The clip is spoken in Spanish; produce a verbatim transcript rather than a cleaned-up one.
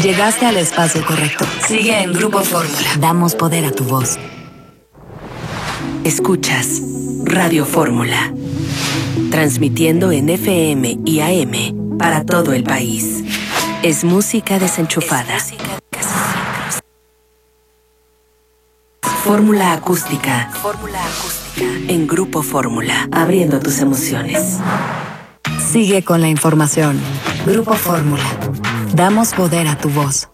Llegaste al espacio correcto. Sigue en Grupo Fórmula. Damos poder a tu voz. Escuchas Radio Fórmula. Transmitiendo en F M y A M para todo el país. Es música desenchufada. Es música Fórmula acústica. Fórmula acústica. En Grupo Fórmula. Abriendo tus emociones. Sigue con la información. Grupo Fórmula. Damos poder a tu voz.